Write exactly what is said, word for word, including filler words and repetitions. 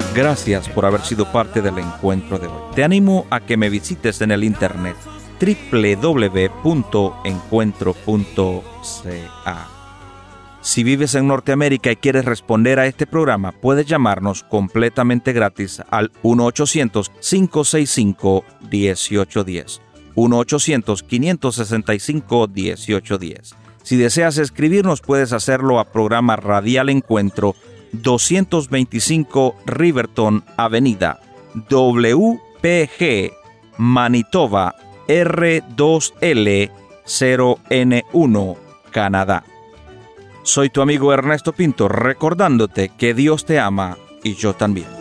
Gracias por haber sido parte del encuentro de hoy. Te animo a que me visites en el internet doble u doble u doble u punto encuentro punto ca. Si vives en Norteamérica y quieres responder a este programa, puedes llamarnos completamente gratis al uno ochocientos, cinco seis cinco, uno ocho uno cero. uno ochocientos, cinco seis cinco, uno ocho uno cero. Si deseas escribirnos, puedes hacerlo a programa Radial Encuentro, doscientos veinticinco Riverton Avenida, W P G, Manitoba, R dos L cero N uno, Canadá. Soy tu amigo Ernesto Pinto, recordándote que Dios te ama y yo también.